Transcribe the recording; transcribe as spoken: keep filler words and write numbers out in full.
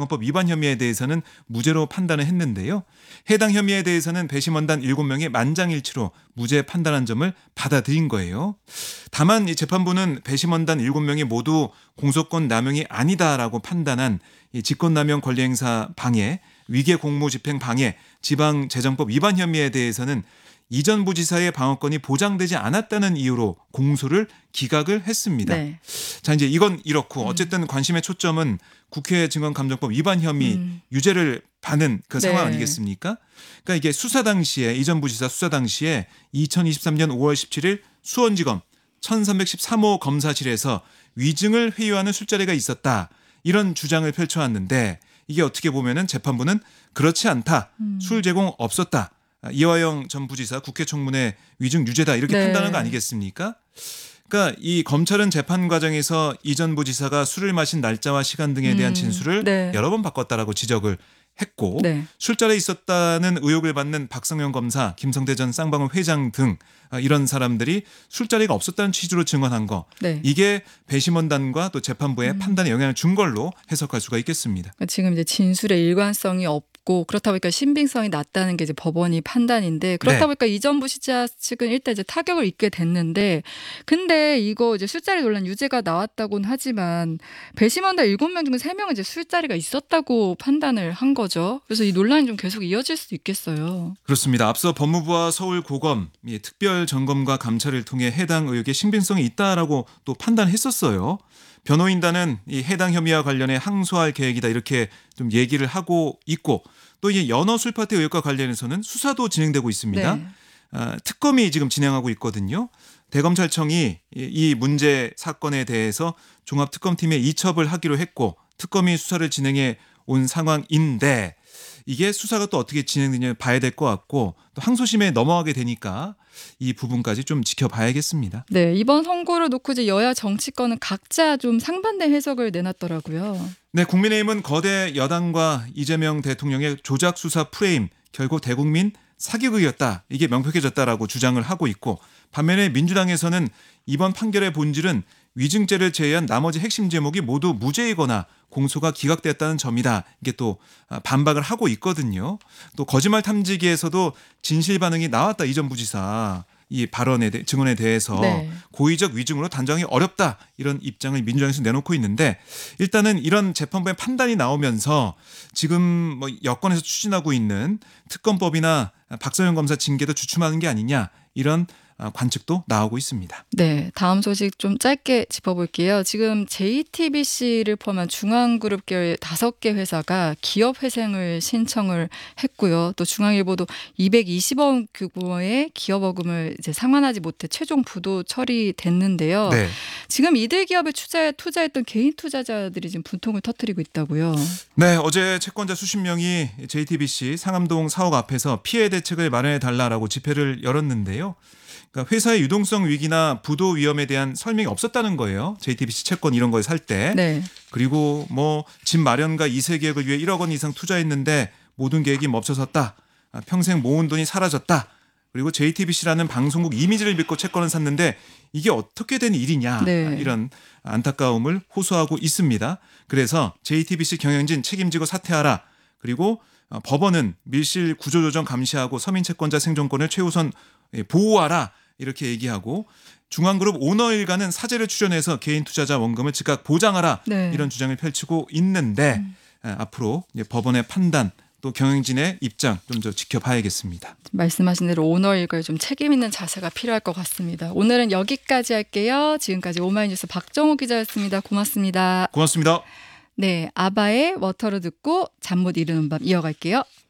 공직선거법 위반 혐의에 대해서는 무죄로 판단을 했는데요. 해당 혐의에 대해서는 배심원단 일곱 명이 만장일치로 무죄 판단한 점을 받아들인 거예요. 다만 이 재판부는 배심원단 일곱 명이 모두 공소권 남용이 아니다라고 판단한 이 직권남용 권리행사 방해, 위계 공무집행 방해, 지방재정법 위반 혐의에 대해서는 이전 부지사의 방어권이 보장되지 않았다는 이유로 공소를 기각을 했습니다. 네. 자, 이제 이건 이렇고 어쨌든 관심의 초점은 국회 증언감정법 위반 혐의 음. 유죄를 받는 그 네. 상황 아니겠습니까? 그러니까 이게 수사 당시에 이전 부지사 수사 당시에 이천이십삼 년 오월 십칠일 수원지검 천삼백십삼 호 검사실에서 위증을 회유하는 술자리가 있었다. 이런 주장을 펼쳐왔는데 이게 어떻게 보면은 재판부는 그렇지 않다. 음. 술 제공 없었다. 이화영 전 부지사 국회 청문회 위증 유죄다 이렇게 네. 판단한 거 아니겠습니까? 그러니까 이 검찰은 재판 과정에서 이 전 부지사가 술을 마신 날짜와 시간 등에 대한 진술을 음. 네. 여러 번 바꿨다라고 지적을 했고 네. 술자리에 있었다는 의혹을 받는 박성현 검사, 김성대 전 쌍방울 회장 등 이런 사람들이 술자리가 없었다는 취지로 증언한 거 네. 이게 배심원단과 또 재판부의 음. 판단에 영향을 준 걸로 해석할 수가 있겠습니다. 지금 이제 진술의 일관성이 없고 그렇다 보니까 신빙성이 낮다는 게 이제 법원이 판단인데 그렇다 네. 보니까 이전 부지사 측은 일단 이제 타격을 입게 됐는데 근데 이거 이제 술자리 논란 유죄가 나왔다고는 하지만 배심원단 일곱 명 중에 세 명은 이제 술자리가 있었다고 판단을 한 거죠. 그래서 이 논란이 좀 계속 이어질 수도 있겠어요. 그렇습니다. 앞서 법무부와 서울고검 특별 점검과 감찰을 통해 해당 의혹에 신빙성이 있다라고 또 판단했었어요. 변호인단은 이 해당 혐의와 관련해 항소할 계획이다 이렇게 좀 얘기를 하고 있고 또 이 연어 술파티 의혹과 관련해서는 수사도 진행되고 있습니다. 네. 아, 특검이 지금 진행하고 있거든요. 대검찰청이 이 문제 사건에 대해서 종합특검팀에 이첩을 하기로 했고 특검이 수사를 진행해 온 상황인데 이게 수사가 또 어떻게 진행되냐 봐야 될 것 같고 또 항소심에 넘어가게 되니까 이 부분까지 좀 지켜봐야겠습니다. 네, 이번 선고를 놓고 이제 여야 정치권은 각자 좀 상반된 해석을 내놨더라고요. 네, 국민의힘은 거대 여당과 이재명 대통령의 조작 수사 프레임 결국 대국민 사기극이었다. 이게 명백해졌다라고 주장을 하고 있고 반면에 민주당에서는 이번 판결의 본질은 위증죄를 제외한 나머지 핵심 제목이 모두 무죄이거나 공소가 기각됐다는 점이다. 이게 또 반박을 하고 있거든요. 또 거짓말 탐지기에서도 진실 반응이 나왔다. 이전 부지사 이 발언에 대, 증언에 대해서 네. 고의적 위증으로 단정하기 어렵다. 이런 입장을 민주당에서 내놓고 있는데 일단은 이런 재판부의 판단이 나오면서 지금 뭐 여권에서 추진하고 있는 특검법이나 박성현 검사 징계도 주춤하는 게 아니냐 이런 관측도 나오고 있습니다. 네, 다음 소식 좀 짧게 짚어볼게요. 지금 제이티비씨를 포함한 중앙그룹 계열 다섯 개 회사가 기업회생을 신청을 했고요. 또 중앙일보도 이백이십억 규모의 기업어금을 이제 상환하지 못해 최종 부도 처리됐는데요. 네. 지금 이들 기업에 투자, 투자했던 개인 투자자들이 지금 분통을 터뜨리고 있다고요. 네, 어제 채권자 수십 명이 제이티비씨 상암동 사옥 앞에서 피해 대책을 마련해달라고 집회를 열었는데요. 그러니까 회사의 유동성 위기나 부도 위험에 대한 설명이 없었다는 거예요. 제이티비씨 채권 이런 걸 살 때. 네. 그리고 뭐 집 마련과 이세 계획을 위해 일억 원 이상 투자했는데 모든 계획이 멈춰섰다. 평생 모은 돈이 사라졌다. 그리고 제이티비씨라는 방송국 이미지를 믿고 채권을 샀는데 이게 어떻게 된 일이냐. 네. 이런 안타까움을 호소하고 있습니다. 그래서 제이티비씨 경영진 책임지고 사퇴하라. 그리고 법원은 밀실 구조조정 감시하고 서민채권자 생존권을 최우선 보호하라. 이렇게 얘기하고 중앙그룹 오너 일가는 사재를 출연해서 개인 투자자 원금을 즉각 보장하라 네. 이런 주장을 펼치고 있는데 음. 앞으로 법원의 판단 또 경영진의 입장 좀 더 지켜봐야겠습니다. 말씀하신 대로 오너 일가에 좀 책임 있는 자세가 필요할 것 같습니다. 오늘은 여기까지 할게요. 지금까지 오마이뉴스 박정호 기자였습니다. 고맙습니다. 고맙습니다. 네, 아바의 워터로 듣고 잠 못 이루는 밤 이어갈게요.